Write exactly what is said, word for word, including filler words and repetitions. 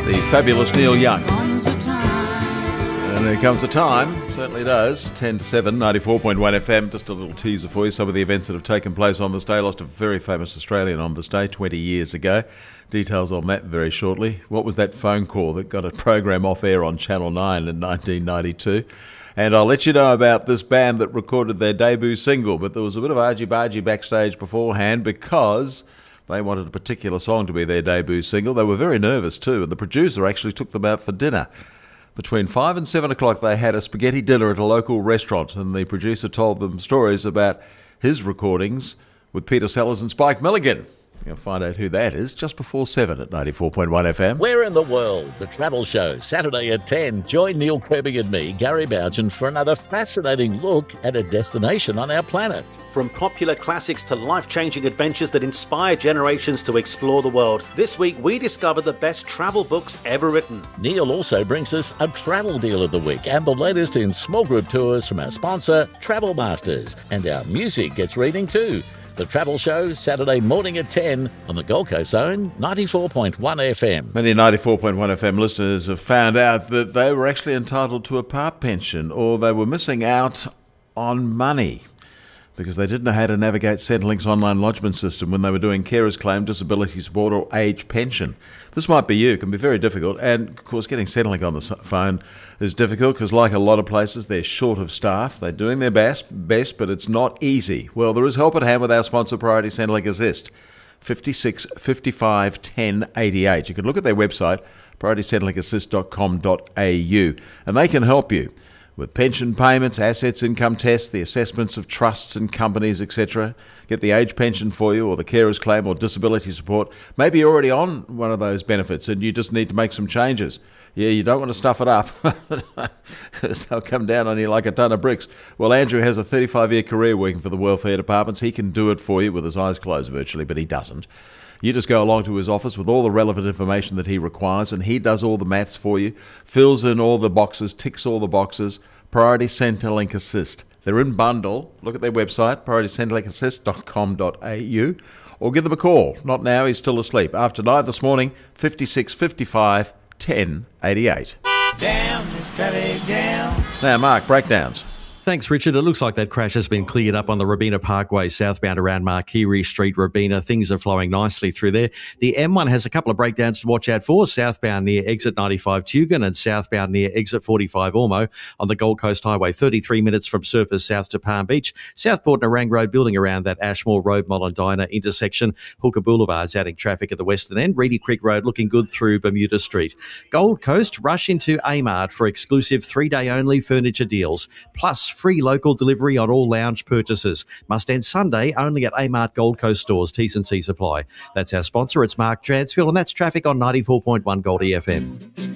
The fabulous Neil Young. And there comes a time, certainly does, ten to seven, ninety-four point one F M. Just a little teaser for you. Some of the events that have taken place on this day. Lost a very famous Australian on this day twenty years ago. Details on that very shortly. What was that phone call that got a program off air on Channel nine in nineteen ninety-two? And I'll let you know about this band that recorded their debut single, but there was a bit of argy-bargy backstage beforehand because they wanted a particular song to be their debut single. They were very nervous too, and the producer actually took them out for dinner. Between five and seven o'clock, they had a spaghetti dinner at a local restaurant, and the producer told them stories about his recordings with Peter Sellers and Spike Milligan. You'll find out who that is just before seven at ninety-four point one F M. Where in the world? The Travel Show, Saturday at ten. Join Neil Kirby and me, Gary Bouchen, for another fascinating look at a destination on our planet. From popular classics to life-changing adventures that inspire generations to explore the world, this week we discover the best travel books ever written. Neil also brings us a travel deal of the week and the latest in small group tours from our sponsor, Travel Masters. And our music gets reading too. The Travel Show, Saturday morning at ten on the Gold Coast Zone, ninety-four point one F M. Many ninety-four point one F M listeners have found out that they were actually entitled to a PARP pension, or they were missing out on money because they didn't know how to navigate Centrelink's online lodgement system when they were doing carers claim, disability support or age pension. This might be you. It can be very difficult. And, of course, getting Centrelink on the phone is difficult because, like a lot of places, they're short of staff. They're doing their best, best, but it's not easy. Well, there is help at hand with our sponsor, Priority Centrelink Assist. fifty-six fifty-five ten eighty-eight. You can look at their website, priority centrelink assist dot com dot a u, and they can help you with pension payments, assets income tests, the assessments of trusts and companies, et cetera. Get the age pension for you, or the carers claim, or disability support. Maybe you're already on one of those benefits and you just need to make some changes. Yeah, you don't want to stuff it up because they'll come down on you like a ton of bricks. Well, Andrew has a thirty-five year career working for the welfare departments. He can do it for you with his eyes closed virtually, but he doesn't. You just go along to his office with all the relevant information that he requires, and he does all the maths for you, fills in all the boxes, ticks all the boxes. Priority Centrelink Assist. They're in bundle. Look at their website, priority centrelink assist dot com dot a u, or give them a call. Not now, he's still asleep. After nine this morning, fifty-six fifty-five ten eighty-eight. Down this traffic down. Now, Mark, breakdowns. Thanks, Richard. It looks like that crash has been cleared up on the Robina Parkway southbound around Markiri Street, Robina. Things are flowing nicely through there. The M one has a couple of breakdowns to watch out for, southbound near exit ninety-five Tugun and southbound near exit forty-five Ormo on the Gold Coast Highway, thirty-three minutes from Surfers south to Palm Beach. Southport Nerang Road building around that Ashmore Road Mollendina intersection. Hooker Boulevard's adding traffic at the western end. Reedy Creek Road looking good through Bermuda Street. Gold Coast, rush into Amart for exclusive three-day only furniture deals, plus free local delivery on all lounge purchases. Must end Sunday only at Amart Gold Coast stores. T's and C's apply. That's our sponsor. It's Mark Transfield, and that's traffic on ninety-four point one Gold E F M.